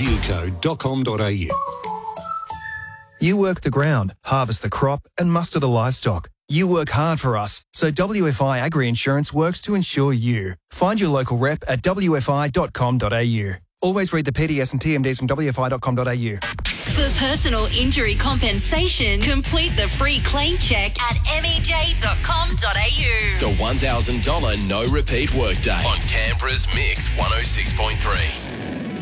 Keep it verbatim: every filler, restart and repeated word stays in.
agieco dot com dot a u. You work the ground, harvest the crop and muster the livestock. You work hard for us, so W F I Agri Insurance works to insure you. Find your local rep at w f i dot com dot a u. Always read the P D S and T M Ds from w f i dot com dot a u. For personal injury compensation, complete the free claim check at m e j dot com dot a u. The one thousand dollars no repeat workday on Canberra's Mix one oh six point three.